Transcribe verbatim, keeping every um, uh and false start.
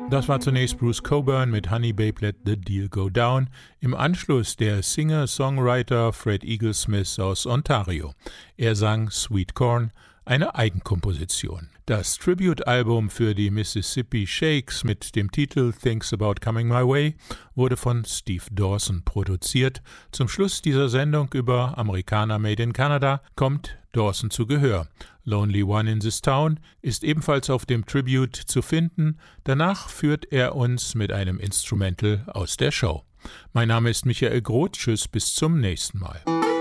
Das war zunächst Bruce Cockburn mit Honey Babe Let the Deal Go Down, im Anschluss der Singer-Songwriter Fred Eaglesmith aus Ontario. Er sang Sweet Corn, eine Eigenkomposition. Das Tribute-Album für die Mississippi Shakes mit dem Titel Things About Coming My Way wurde von Steve Dawson produziert. Zum Schluss dieser Sendung über Americana Made in Canada kommt Dawson zu Gehör. Lonely One in This Town ist ebenfalls auf dem Tribute zu finden. Danach führt er uns mit einem Instrumental aus der Show. Mein Name ist Michael Groth. Tschüss, bis zum nächsten Mal.